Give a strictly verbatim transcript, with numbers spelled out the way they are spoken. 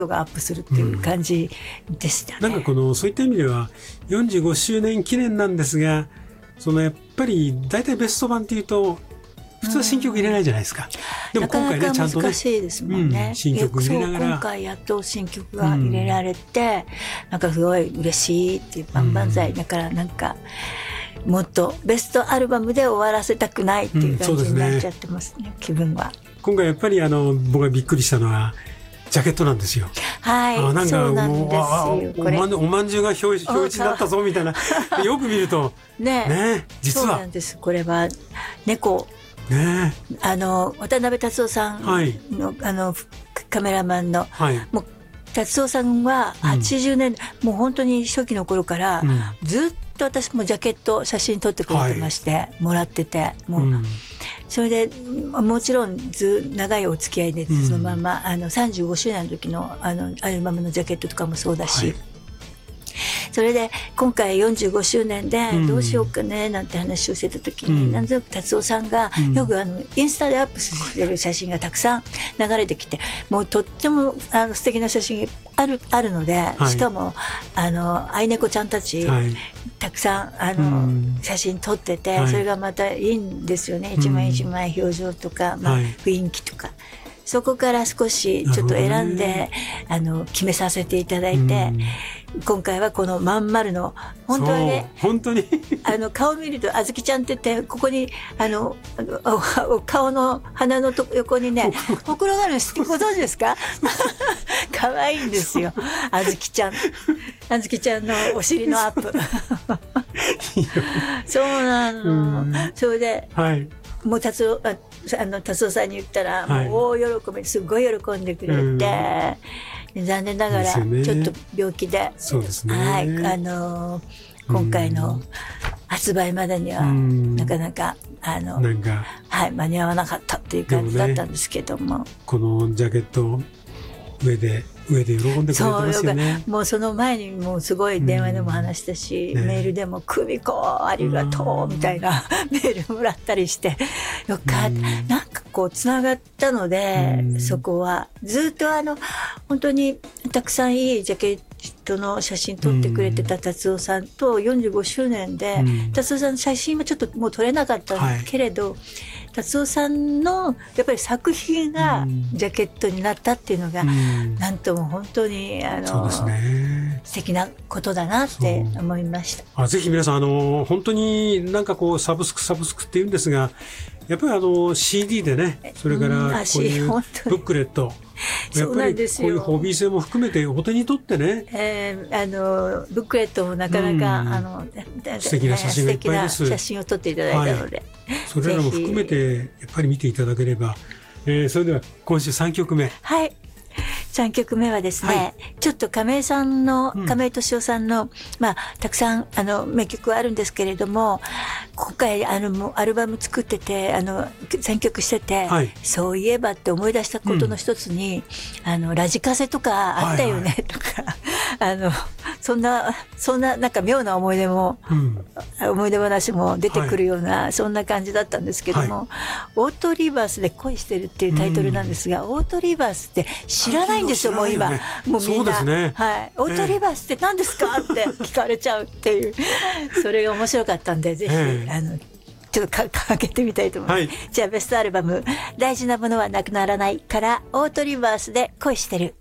がアップするっていう感じでしたね、 うん、なんかこのそういった意味ではよんじゅうごしゅうねん記念なんですが、そのやっぱり大体ベスト版っていうと普通は新曲入れないじゃないですか、うん、でも今回ねちゃんとね難しいですもんね、 うん、新曲入れながら今回やっと新曲が入れられて、うん、なんかすごい嬉しいっていう万々歳だから、なんかもっとベストアルバムで終わらせたくないっていう感じになっちゃってますね、うん、そうですね、気分は。 今回やっぱりあの僕がびっくりしたのはジャケットなんですよ。 はい、あ、なんかそうなんですよ。これおまんじゅうが表表示だったぞみたいなよく見るとねね、実はそうなんです。これは猫、 ね、 あの渡辺達夫さんの、はい、あのカメラマンの、はい、もう達夫さんははちじゅうねん、うん、もう本当に初期の頃から、うん、ずっと私もジャケット写真撮ってくれてまして、はい、もらってて、もう、うん、それでもちろんず長いお付き合いでそのまま、うん、あのさんじゅうごしゅうねんの時のあのアルバムのジャケットとかもそうだし、はい、それで今回よんじゅうごしゅうねんでどうしようかねなんて話をしてた時に、うん、なんとなく達夫さんがよくあのインスタでアップしてる写真がたくさん流れてきて、もうとってもあの素敵な写真ある、あるので、はい、しかもあの愛猫ちゃんたち、はい、たくさんあの、うん、写真撮ってて、はい、それがまたいいんですよね、一枚一枚表情とか、まあ、雰囲気とか。そこから少しちょっと選んで、ね、あの決めさせていただいて、うん、今回はこのまん丸の本当はね、 本当にあの顔見るとあずきちゃんって言って、ここにあの顔の鼻のと横にねほくろがあるのご存知ですか可愛いんですよ、あずきちゃんあずきちゃんのお尻のアップそうなの、うん、それで、はい、もう達夫ああの達夫さんに言ったら、はい、もう大喜び、すごい喜んでくれて、うん、残念ながらちょっと病気で、 そうですね、 はい、あのー、今回の発売までにはなかなかあのなんか、はい、間に合わなかったっていう感じだったんですけども、 ね、このジャケット上で上で喜んでくれてますよね。 もうその前にもうすごい電話でも話したし、ね、メールでも久美子ありがとうみたいなメールもらったりしてよかった、なんかこうつながったので、そこはずっとあの本当にたくさんいいジャケットの写真撮ってくれてた達夫さんとよんじゅうごしゅうねんで、達夫さんの写真はちょっともう撮れなかったけれど、はい、達夫さんのやっぱり作品がジャケットになったっていうのが、うん、なんとも本当にあのそうですね、素敵なことだなって思いました。 あ、ぜひ皆さんあの本当になんかこうサブスクサブスクって言うんですが、やっぱりあの シーディー でね、それからこういうブックレット、やっぱりこういうホビー性も含めてお手に取ってね、 えー、あのブックレットもなかなか、うん、あの素敵な写真がいっぱいです。 素敵な写真を撮っていただいたので、はい、 それらも含めてやっぱり見ていただければ、えー、それでは今週さんきょくめ、 はい、さんきょくめはですね、はい、ちょっと亀井さんの、うん、亀井俊夫さんの、まあ、たくさんあの名曲はあるんですけれども、今回あのもうアルバム作っててあの選曲してて、はい、そういえばって思い出したことの一つに、うん、あのラジカセとかあったよね、はいはい、とかあのそんなそんななんか妙な思い出も、うん、思い出話も出てくるような、はい、そんな感じだったんですけども、はい、オートリバースで恋してるっていうタイトルなんですが、うん、オートリバースって知らないんですよ、もう今、もうみんな、ね、はい、オートリバースって何ですかって聞かれちゃうっていうそれが面白かったんで、ぜひ、えー、あのちょっとかかけてみたいと思います、はい、じゃあベストアルバム大事なものはなくならないからオートリバースで恋してる。